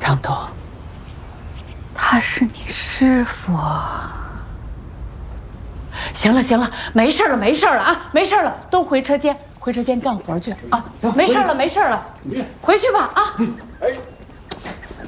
让东，他是你师傅。行了行了，没事了没事了啊，没事了，都回车间干活去啊！没事了没事了，回去吧啊！ 哎。